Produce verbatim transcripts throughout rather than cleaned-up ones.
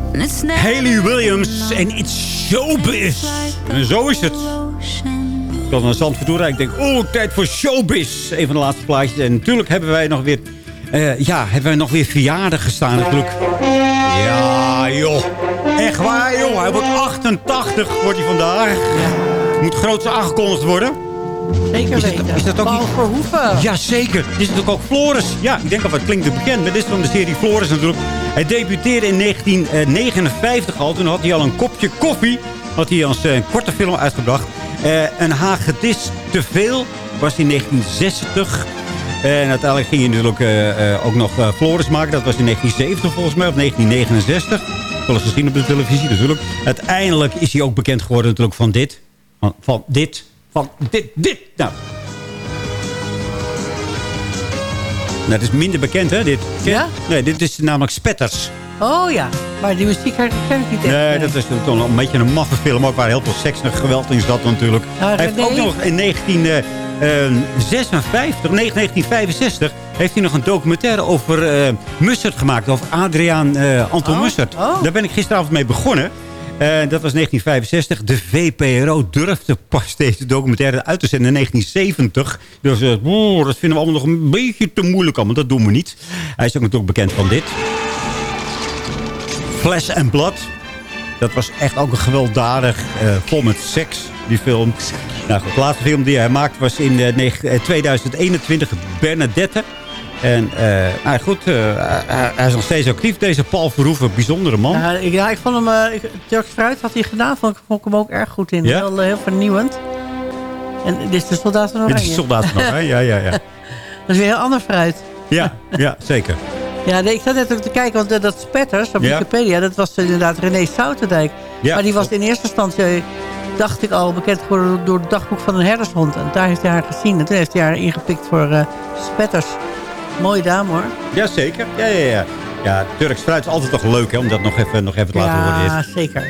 Hayley Williams en It's Showbiz. En zo is het. Ik kan naar Zandvoort toe rijden. Ik denk, oh, tijd voor Showbiz. Een van de laatste plaatjes. En natuurlijk hebben wij nog weer... Uh, ja, hebben wij nog weer verjaardag gestaan natuurlijk. Ja, joh. Echt waar, joh. Hij wordt achtentachtig, wordt hij vandaag. Moet groots aangekondigd worden. Zeker is het, weten. Is dat ook Paul niet... Verhoeven. Ja, zeker. Dit is natuurlijk ook Floris. Ja, ik denk al, het klinkt bekend. Maar dit is van de serie Floris natuurlijk. Hij debuteerde in negentien negenenvijftig al. Toen had hij al een kopje koffie. Had hij als uh, een korte film uitgebracht. Uh, een hagedis te veel was in negentien zestig. En uiteindelijk ging hij natuurlijk uh, uh, ook nog uh, Floris maken. Dat was in negentien zeventig volgens mij. Of negentien negenenzestig. Wel eens gezien op de televisie natuurlijk. Uiteindelijk is hij ook bekend geworden natuurlijk van dit. Van, van dit. Van dit. Dit. Nou. Nou, het is minder bekend, hè, dit. Ja? Nee, dit is namelijk Spetters. Oh ja, maar die muziek ken ik niet echt. Nee, dat is toch een beetje een maffe film ook, waar heel veel seks en geweld in zat natuurlijk. Nou, hij heeft nee. ook nog in negentien zesenvijftig, nee, negentien vijfenzestig... heeft hij nog een documentaire over uh, Mussert gemaakt. Over Adriaan uh, Anton oh, Mussert. Oh. Daar ben ik gisteravond mee begonnen. Uh, dat was negentien vijfenzestig. De V P R O durfde pas deze documentaire uit te zenden in negentien zeventig. Dus uh, oh, dat vinden we allemaal nog een beetje te moeilijk. Want dat doen we niet. Hij is ook natuurlijk bekend van dit. Flesh and Blood. Dat was echt ook een gewelddadig, uh, vol met seks, die film. Nou goed, de laatste film die hij maakte was in uh, tweeduizend eenentwintig, Bernadette. En uh, nou goed, uh, hij, hij is nog steeds actief, deze Paul Verhoeven, bijzondere man. Ja, ik, ja, ik vond hem, uh, ik, Turks fruit had hij gedaan, vond ik, vond ik hem ook erg goed in. Ja? Heel, uh, heel vernieuwend. En dit is de Soldaat van Oranje. Dit is de Soldaat van Oranje, ja, ja, ja. Dat is weer heel ander fruit. Ja, ja, zeker. Ja, nee, ik zat net ook te kijken, want uh, dat Spetters op ja. Wikipedia, dat was uh, inderdaad René Soutendijk. Ja. Maar die was in eerste instantie, dacht ik al, bekend geworden door het dagboek van een herdershond. En daar heeft hij haar gezien. En toen heeft hij haar ingepikt voor uh, Spetters. Mooie dame, hoor. Jazeker, ja, ja, ja. Ja, Turks fruit is altijd toch leuk, hè, om dat nog even, nog even te laten horen. Ja, zeker.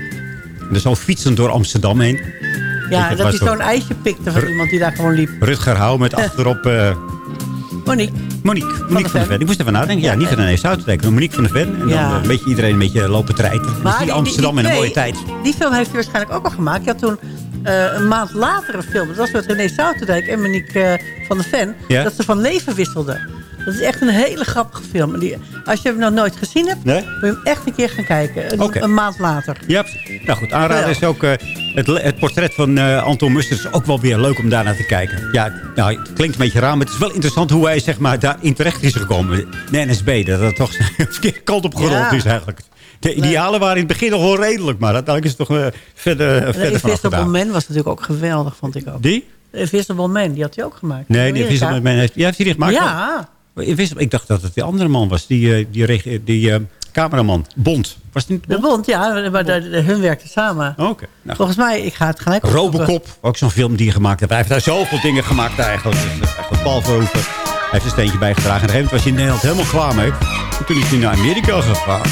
En zo fietsend door Amsterdam heen. Ja, dat dat hij zo... zo'n ijsje pikte van iemand die daar gewoon liep. Rutger Houw met achterop... Uh... Monique. Monique, Monique van, van de Ven. Ik moest even nadenken. Ja, ja niet van René Soutendijk, maar Monique van de Ven. En ja. dan een beetje iedereen een beetje lopen treiten. Maar die Amsterdam in een mooie tijd. Die film heeft hij waarschijnlijk ook al gemaakt. Je had toen uh, een maand later een film. Dat was met René Soutendijk en Monique uh, van de Ven. Ja? Dat ze van leven wisselden. Dat is echt een hele grappige film. Die, als je hem nog nooit gezien hebt, nee? moet je hem echt een keer gaan kijken. Een, okay. een maand later. Ja, nou goed. Aanraden is ook uh, het, het portret van uh, Anton Mussert. Is ook wel weer leuk om daarnaar te kijken. Ja, nou, het klinkt een beetje raar, maar het is wel interessant hoe hij zeg maar, daarin terecht is gekomen. De N S B, dat het toch de verkeerde kant op gerold ja. is eigenlijk. De idealen waren in het begin nog wel redelijk, maar uiteindelijk is het toch uh, verder, uh, verder vanaf gedaan. Invisible Man was natuurlijk ook geweldig, vond ik ook. Die? Invisible Man, die had hij ook gemaakt. Nee, die Invisible Man heeft, ja, heeft hij die gemaakt? Ja. Ik dacht dat het die andere man was. Die, die, die, die uh, cameraman. Bond. Was het niet Bond? De Bond, ja. Maar de, de, hun werkten samen. Oké. Okay. Nou, volgens mij, ik ga het gelijk opzoeken. Robocop. Ook zo'n film die hij gemaakt heeft. Hij heeft daar zoveel dingen gemaakt eigenlijk. Dus echt Paul Verhoeven. Hij heeft een steentje bijgedragen. En op een gegeven moment was hij in Nederland helemaal klaar mee. En toen is hij naar Amerika gegaan.